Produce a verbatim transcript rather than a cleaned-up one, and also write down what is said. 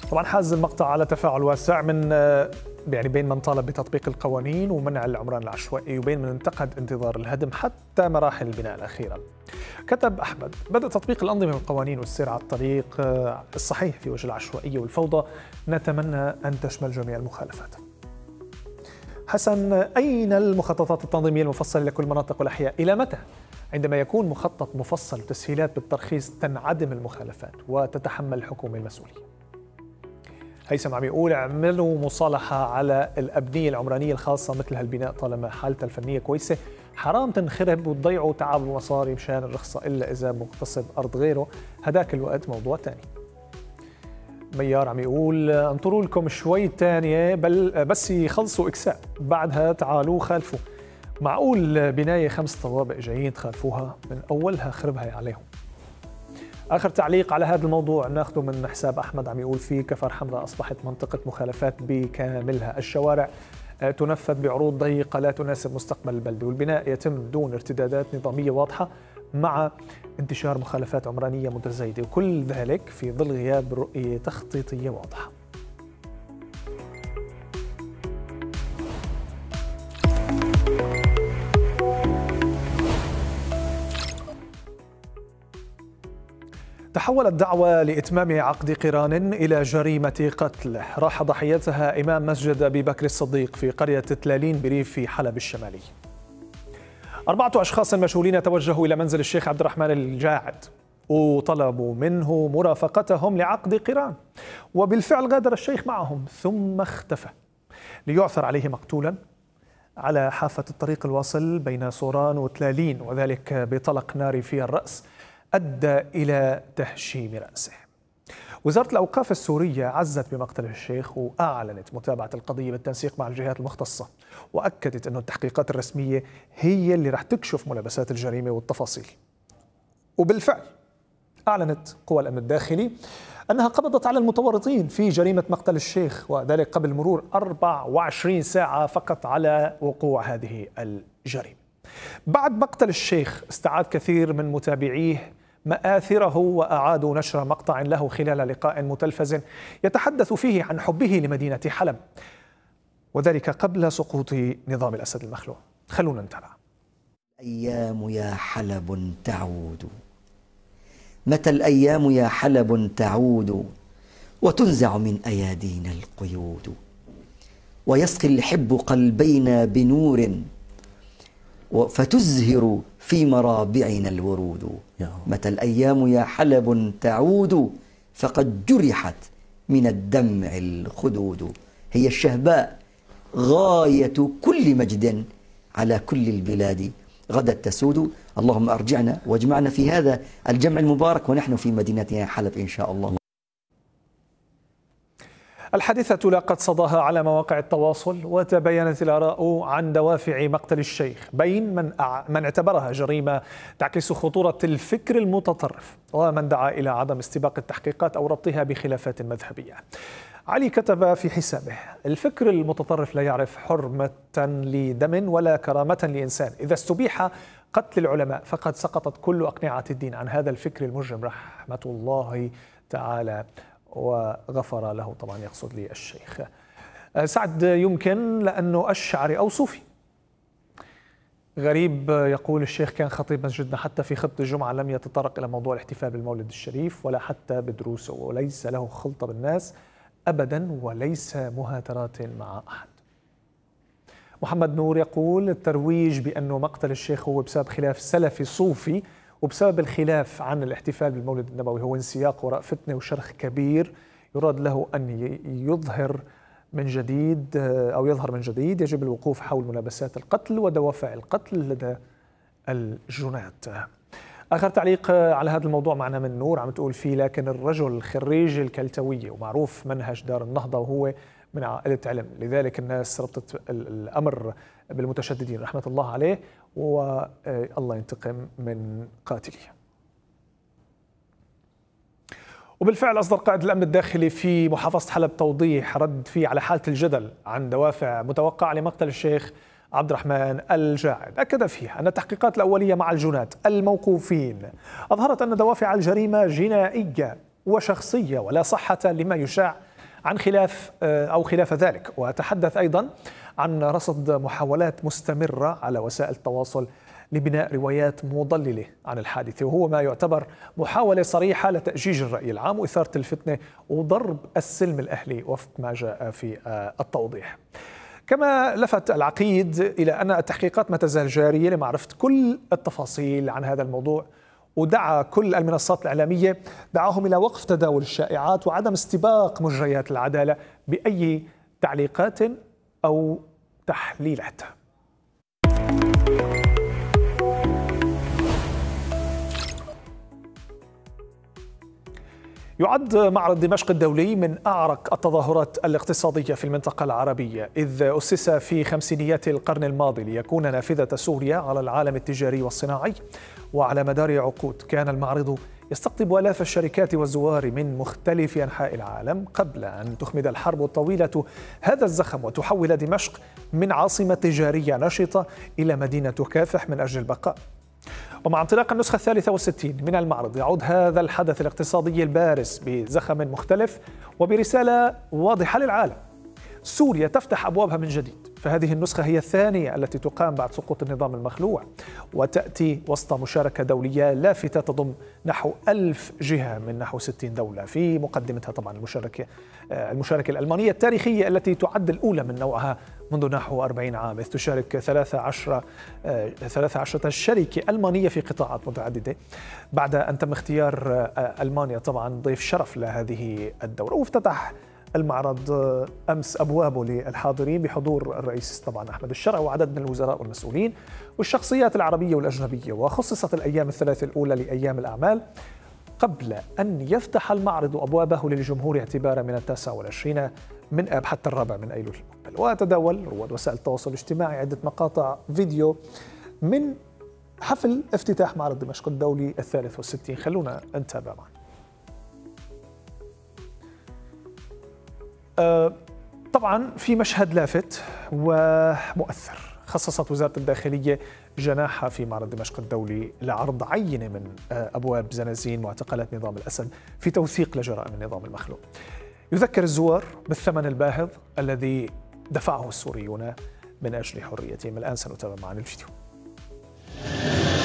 طبعا حاز المقطع على تفاعل واسع من يعني بين من طالب بتطبيق القوانين ومنع العمران العشوائي وبين من انتقد انتظار الهدم حتى مراحل البناء الأخيرة. كتب أحمد: بدء تطبيق الأنظمة والقوانين والسير على الطريق الصحيح في وجه العشوائية والفوضى، نتمنى أن تشمل جميع المخالفات. حسن: أين المخططات التنظيمية المفصلة لكل المناطق والأحياء؟ إلى متى؟ عندما يكون مخطط مفصل وتسهيلات بالترخيص تنعدم المخالفات وتتحمل الحكومة المسؤولية. هيثم عم يقول: اعملوا مصالحة على الأبنية العمرانية الخاصة مثل هالبناء طالما حالتها الفنية كويسة، حرام تنخرب وتضيعوا تعب ومصاري مشان الرخصة إلا إذا مغتصب أرض غيره، هداك الوقت موضوع تاني. ميار عم يقول: انطروا لكم شوي تانية بل بس يخلصوا إكساء، بعدها تعالوا خالفوا. معقول بناية خمس طوابق جايين تخالفوها من أولها؟ خربها عليهم. آخر تعليق على هذا الموضوع ناخده من حساب أحمد، عم يقول فيه: كفر حمراء أصبحت منطقة مخالفات بكاملها، الشوارع تنفذ بعروض ضيقة لا تناسب مستقبل البلدة، والبناء يتم دون ارتدادات نظامية واضحة مع انتشار مخالفات عمرانية متزايدة، وكل ذلك في ظل غياب رؤية تخطيطية واضحة. تحولت دعوى لإتمام عقد قران إلى جريمة قتل، راح ضحيتها إمام مسجد أبي بكر الصديق في قرية تلالين بريف حلب الشمالي. أربعة أشخاص مجهولين توجهوا إلى منزل الشيخ عبد الرحمن الجاعد وطلبوا منه مرافقتهم لعقد قران، وبالفعل غادر الشيخ معهم ثم اختفى ليعثر عليه مقتولا على حافة الطريق الواصل بين صوران وتلالين، وذلك بطلق ناري في الرأس أدى إلى تهشيم رأسه. وزارة الأوقاف السورية عزت بمقتل الشيخ وأعلنت متابعة القضية بالتنسيق مع الجهات المختصة، وأكدت أن التحقيقات الرسمية هي اللي رح تكشف ملابسات الجريمة والتفاصيل. وبالفعل أعلنت قوى الأمن الداخلي أنها قبضت على المتورطين في جريمة مقتل الشيخ، وذلك قبل مرور أربع وعشرين ساعة فقط على وقوع هذه الجريمة. بعد مقتل الشيخ استعاد كثير من متابعيه مآثره وأعادوا نشر مقطع له خلال لقاء متلفز يتحدث فيه عن حبه لمدينة حلب، وذلك قبل سقوط نظام الأسد المخلوع. خلونا نتابع. الأيام يا حلب تعود، متى الأيام يا حلب تعود، وتنزع من أيادينا القيود، ويسقي الحب قلبينا بنور، فتزهر في مرابعنا الورود. متى الأيام يا حلب تعود، فقد جرحت من الدمع الخدود. هي الشهباء غاية كل مجد على كل البلاد، غدت تسود. اللهم أرجعنا واجمعنا في هذا الجمع المبارك ونحن في مدينتنا حلب إن شاء الله. الحادثة لاقت صداها على مواقع التواصل، وتباينت الآراء عن دوافع مقتل الشيخ بين من من اعتبرها جريمة تعكس خطورة الفكر المتطرف، ومن دعا إلى عدم استباق التحقيقات أو ربطها بخلافات مذهبية. علي كتب في حسابه: الفكر المتطرف لا يعرف حرمة لدم ولا كرامة لإنسان، إذا استبيح قتل العلماء فقد سقطت كل أقنعة الدين عن هذا الفكر المجرم رحمة الله تعالى وغفر له. طبعا يقصد لي الشيخ سعد، يمكن لأنه أشعري أو صوفي. غريب يقول: الشيخ كان خطيب مسجدنا، حتى في خطبة الجمعة لم يتطرق إلى موضوع الاحتفال بالمولد الشريف ولا حتى بدروسه، وليس له خلطة بالناس أبدا وليس مهاترات مع أحد. محمد نور يقول: الترويج بأنه مقتل الشيخ هو بسبب خلاف سلفي صوفي وبسبب الخلاف عن الاحتفال بالمولد النبوي هو انسياق وراء فتنة وشرخ كبير يراد له أن يظهر من جديد أو يظهر من جديد. يجب الوقوف حول ملابسات القتل ودوافع القتل لدى الجنات. آخر تعليق على هذا الموضوع معنا من نور، عم تقول فيه: لكن الرجل خريج الكلتوية ومعروف منهج دار النهضة وهو من عائلة علم، لذلك الناس ربطت الأمر بالمتشددين رحمة الله عليه، والله ينتقم من قاتليه. وبالفعل أصدر قائد الأمن الداخلي في محافظة حلب توضيح رد فيه على حالة الجدل عن دوافع متوقعة لمقتل الشيخ عبد الرحمن الجاعد. أكد فيه أن التحقيقات الأولية مع الجنات الموقوفين أظهرت أن دوافع الجريمة جنائية وشخصية، ولا صحة لما يشاع عن خلاف أو خلاف ذلك، وتحدث أيضا عن رصد محاولات مستمرة على وسائل التواصل لبناء روايات مضللة عن الحادثة، وهو ما يعتبر محاولة صريحة لتأجيج الرأي العام وإثارة الفتنة وضرب السلم الأهلي وفق ما جاء في التوضيح. كما لفت العقيد إلى أن التحقيقات ما تزال جارية لمعرفة كل التفاصيل عن هذا الموضوع، ودعا كل المنصات الإعلامية دعاهم إلى وقف تداول الشائعات وعدم استباق مجريات العدالة بأي تعليقات أو تحليلات. يعد معرض دمشق الدولي من أعرق التظاهرات الاقتصادية في المنطقة العربية، إذ أسس في خمسينيات القرن الماضي ليكون نافذة سوريا على العالم التجاري والصناعي. وعلى مدار عقود كان المعرض يستقطب آلاف الشركات والزوار من مختلف أنحاء العالم، قبل أن تخمد الحرب الطويلة هذا الزخم وتحول دمشق من عاصمة تجارية نشطة إلى مدينة تكافح من أجل البقاء. ومع انطلاق النسخة الثالثة والستين من المعرض يعود هذا الحدث الاقتصادي البارز بزخم مختلف وبرسالة واضحة للعالم: سوريا تفتح أبوابها من جديد. فهذه النسخة هي الثانية التي تقام بعد سقوط النظام المخلوع، وتأتي وسط مشاركة دولية لافتة تضم نحو ألف جهة من نحو ستين دولة، في مقدمتها طبعا المشاركة المشاركة الألمانية التاريخية التي تعد الأولى من نوعها منذ نحو أربعين عام، إذ تشارك ثلاثة عشر ثلاثة عشرة شركة ألمانية في قطاعات متعددة، بعد أن تم اختيار ألمانيا طبعا ضيف شرف لهذه الدورة. وافتتح المعرض أمس أبوابه للحاضرين بحضور الرئيس طبعا أحمد الشرع وعدد من الوزراء والمسؤولين والشخصيات العربية والأجنبية، وخصصت الأيام الثلاث الأولى لأيام الأعمال قبل أن يفتح المعرض أبوابه للجمهور اعتبارا من التاسع والعشرين من آب حتى الرابع من أيلول المقبل. وتداول رواد وسائل التواصل الاجتماعي عدة مقاطع فيديو من حفل افتتاح معرض دمشق الدولي الثالث والستين. خلونا نتابع معا. طبعا في مشهد لافت ومؤثر، خصصت وزارة الداخلية جناحها في معرض دمشق الدولي لعرض عينة من أبواب زنازين معتقلات نظام الأسد في توثيق لجرائم النظام المخلوع. يذكر الزوار بالثمن الباهظ الذي دفعه السوريون من أجل حريتهم. الآن سنتابع معنا الفيديو.